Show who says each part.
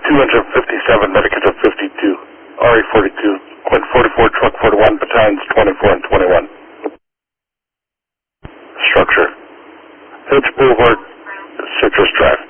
Speaker 1: 257, Medicate of 52, RE42, Quint 44, Truck 41, Battalions 24 and 21. Structure, Hedge Boulevard, Citrus Drive.